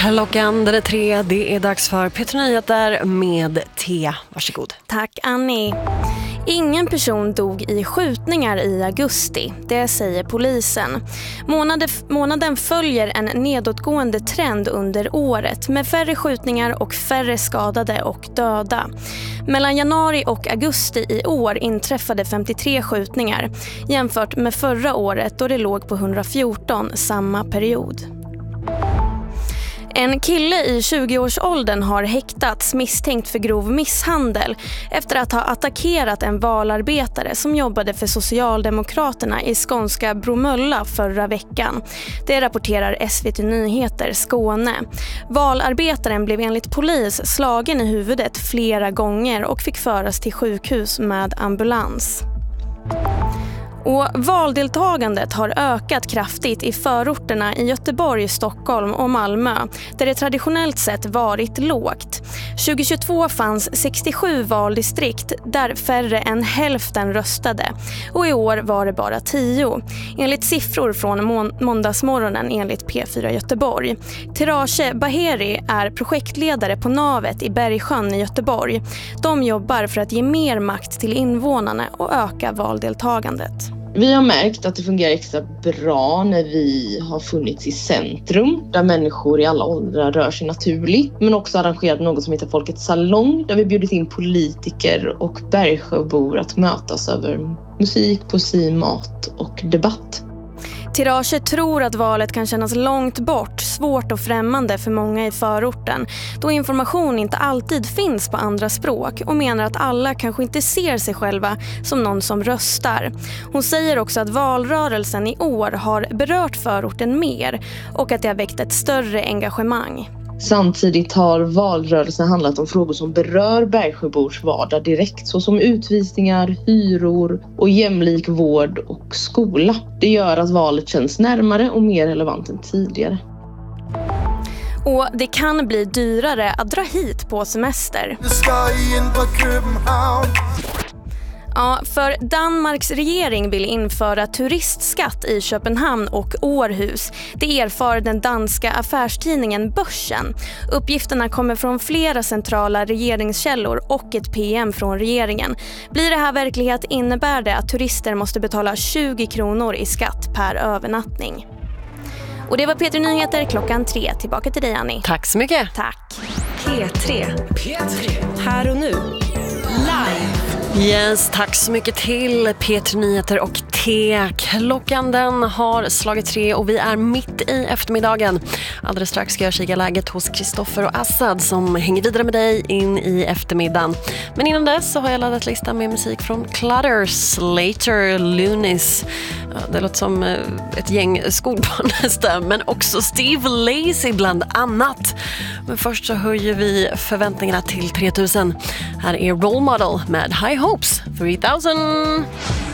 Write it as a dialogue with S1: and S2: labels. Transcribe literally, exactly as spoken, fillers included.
S1: Klockan den är tre, det är dags för P tre Nyheter med T. Varsågod.
S2: Tack Annie. Ingen person dog i skjutningar i augusti, det säger polisen. Månaden, månaden följer en nedåtgående trend under året med färre skjutningar och färre skadade och döda. Mellan januari och augusti i år inträffade femtiotre skjutningar jämfört med förra året då det låg på hundrafjorton samma period. En kille i tjugoårsåldern har häktats misstänkt för grov misshandel efter att ha attackerat en valarbetare som jobbade för Socialdemokraterna i skånska Bromölla förra veckan. Det rapporterar S V T Nyheter Skåne. Valarbetaren blev enligt polis slagen i huvudet flera gånger och fick föras till sjukhus med ambulans. Och valdeltagandet har ökat kraftigt i förorterna i Göteborg, Stockholm och Malmö, där det traditionellt sett varit lågt. tjugohundratjugotvå fanns sextiosju valdistrikt där färre än hälften röstade, och i år var det bara tio, enligt siffror från må- måndagsmorgonen enligt P fyra Göteborg. Tirache Baheri är projektledare på Navet i Bergsjön i Göteborg. De jobbar för att ge mer makt till invånarna och öka valdeltagandet.
S3: Vi har märkt att det fungerar extra bra när vi har funnits i centrum där människor i alla åldrar rör sig naturligt, men också arrangerat något som heter Folkets salong där vi bjudit in politiker och Bergsjöbor att mötas över musik, poesi, mat och debatt.
S2: Tirache tror att valet kan kännas långt bort, svårt och främmande för många i förorten, då information inte alltid finns på andra språk, och menar att alla kanske inte ser sig själva som någon som röstar. Hon säger också att valrörelsen i år har berört förorten mer och att det har väckt ett större engagemang.
S3: Samtidigt har valrörelsen handlat om frågor som berör Bergsjöbors vardag direkt, såsom utvisningar, hyror och jämlik vård och skola. Det gör att valet känns närmare och mer relevant än tidigare.
S2: Och det kan bli dyrare att dra hit på semester. Ja, för Danmarks regering vill införa turistskatt i Köpenhamn och Århus. Det erfar den danska affärstidningen Börsen. Uppgifterna kommer från flera centrala regeringskällor och ett P M från regeringen. Blir det här verklighet innebär det att turister måste betala tjugo kronor i skatt per övernattning. Och det var P tre Nyheter klockan tre. Tillbaka till dig, Annie.
S1: Tack så mycket.
S2: Tack.
S1: P tre. P tre. Här och nu. Live. Yes, tack så mycket till P tre Nyheter och T. Klockan den har slagit tre och vi är mitt i eftermiddagen. Alldeles strax ska jag kika läget hos Kristoffer och Assad som hänger vidare med dig in i eftermiddagen. Men innan dess så har jag laddat listan med musik från Clutter, Slater, Lunis. Det låter som ett gäng skolbarn nästan, men också Steve Lacy bland annat. Men först så höjer vi förväntningarna till tre tusen. Här är Role Model med High Hopes tre tusen.